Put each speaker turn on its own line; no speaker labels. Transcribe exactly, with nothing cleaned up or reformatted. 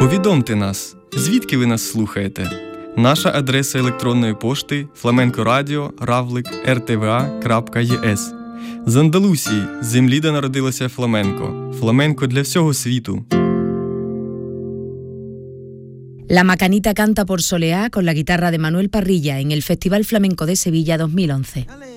Повідомте нас, звідки ви нас слухаєте? Наша адреса електронної пошти фламенкорадіо равлик ер те ве а крапка є ес. З Андалусії, землі, де народилося фламенко. Фламенко для всього світу.
La Macanita canta por Soleá con la guitarra de Manuel Parrilla en el Festival Flamenco de Sevilla dos mil once.